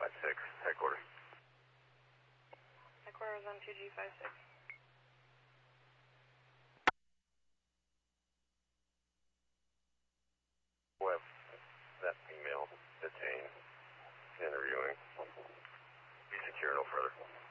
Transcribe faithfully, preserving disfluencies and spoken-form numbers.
five six, headquarters. Headquarters on two G five six. Web, that female detained, interviewing. Be secure no further.